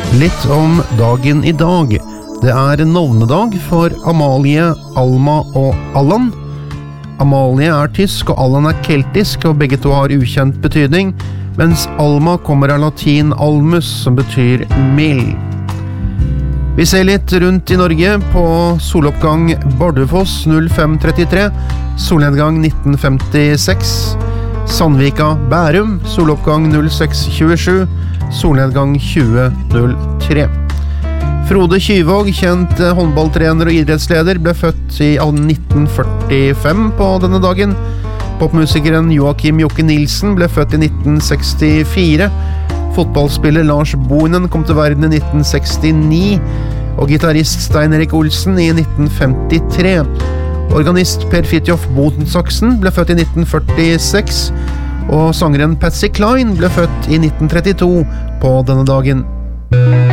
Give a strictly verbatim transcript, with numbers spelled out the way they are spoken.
Litt om dagen i dag. Det er navnedag for Amalie, Alma og Allan. Amalie er tysk og Allan er keltisk, og begge to har ukjent betydning, mens Alma kommer av latin almus, som betyr mild. Vi ser litt rundt i Norge på soloppgang Bardufoss null fem trettitre, solnedgang nitten femtiseks, Sandvika Bærum, soloppgang null seks tjuesju, solnedgang tjue null tre. Frode Kyvåg, kjent håndballtrener og idrettsleder, ble født i nitten førtifem på denne dagen. Popmusikeren Joakim Jokke Nilsen ble født i nitten sekstifire. Fotballspiller Lars Bohinen kom til verden i nitten sekstini, og gitarist Stein Erik Olsen i nitten femtitre. Organist Per Fridtjof Bodensaksen ble født i nitten førtiseks, og sangeren Patsy Cline ble født i nitten trettito på denne dagen.